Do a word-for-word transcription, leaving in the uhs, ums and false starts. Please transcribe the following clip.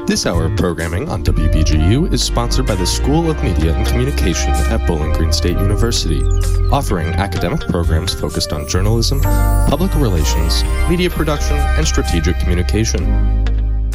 This hour of programming on W B G U is sponsored by the School of Media and Communication at Bowling Green State University, offering academic programs focused on journalism, public relations, media production, and strategic communication.